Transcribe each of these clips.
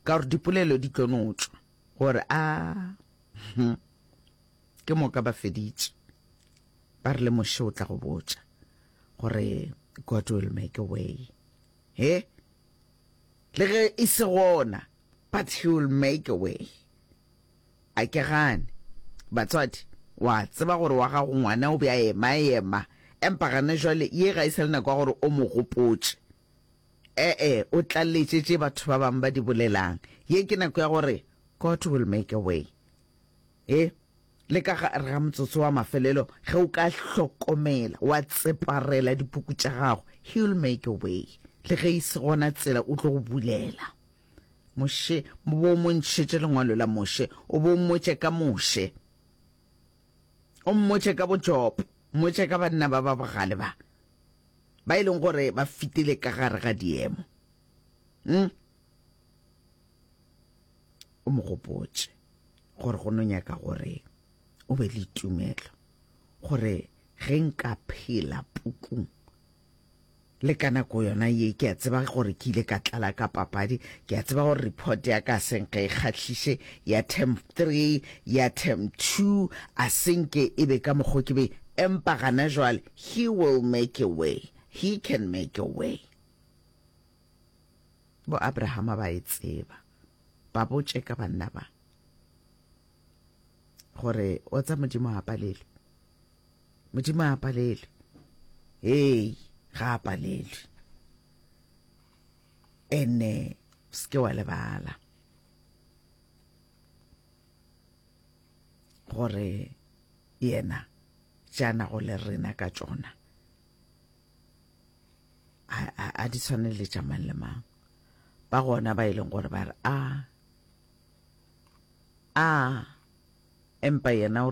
ka gore dipolelo di tlonotswa gore ke moka ba feditse ba re le moshe o tla go botsa gore God will make a way le ge e se gona but he will make a way a ke gane batswadi wa tseba gore wa gago ngwana o be a ema empa gane jwale ye ga isele nako ya gore o mo gopotse o tla letšetše batho ba bang ba di bolelang ye ke nako ya gore God will make a way le ka ga motsotso wa mafelelo ge o ka hlokomela wa tseparela dipuku tša gago he will make a way le ge e se gona tsela o tlo go bulela moshe bo mo ntšhetše lengwalo la moshe o bo mmotše ka moshe o mmotše ka bojopo mmotše ka banna ba bogale ba e leng gore ba fitile ka gare ga diemo o mo gopotše gore go no nyaka gore o be le tumelo gore ge nka phela pukung le ka nako yona ye ke a tseba gore ke ile ka tlala ka papadi ke a tseba gore report ya ka senka e kgatlhiše ya term 3 ya term 2 a senke e be ka mokgo ke be empa gana jwale he will make a way he can make a way bo Abrahama ba e tseba ba botše ka banna ba gore o tsa modimo a palele ga a palele ene ske wa lebala gore yena jana go le rena ka tšona a di tshwane le tša mang le mang ba gona ba e leng gore ba re empa yena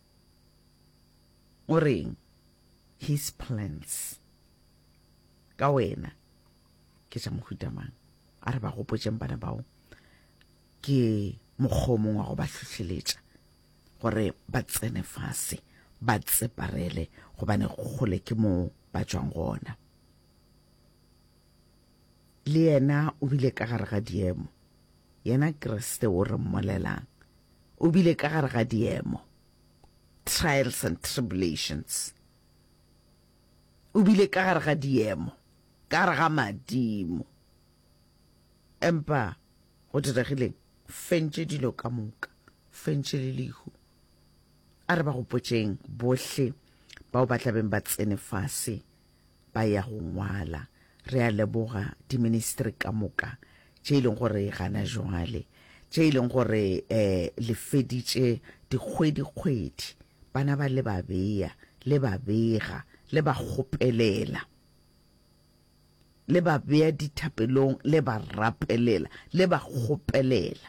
o reng his plans ka wena ke tša mohuta mang a re ba gopotšeng bana bao ke mokgomong wa go ba hlohleletša gore ba tsene fase ba tseparele gobane kgole ke mo ba tšwang gona le yena o bile ka gare ga diemo yena Kriste o re mmolelang o bile ka gare ga diemo trials and tribulations o bile ka gare ga diemo ka gare ga madimo empa go diregileng fentše dilo ka moka fentše le lehu a re ba gopotšeng bohle bao ba tlabeng ba tsene fase ba ya go ngwala re a leboga di-ministry ka moka tše e leng gore gana jwale tše e leng gore le feditše dikgwedi bana ba le ba beya le ba bega le ba gopelela le ba beya dithapelong le ba rapelela le ba gopelela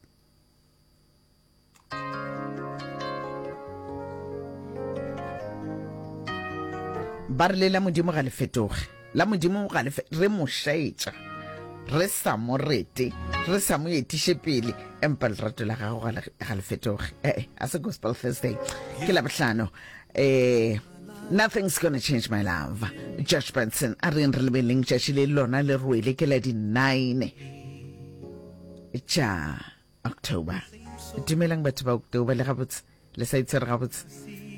ba re le la modimo ga le fetoge la modimo ga le re mo shaetša re sa mo rete re sa mo etiše pele empa lerato la gago ga le fetoge a se gospel Thursday ke la bohlano nothing's gonna change my love Josh Benson a re lebeleng tšatši le lona le rwele ke la di 9 tša October dumelang batho ba October le gabotse le sa itshwere gabotse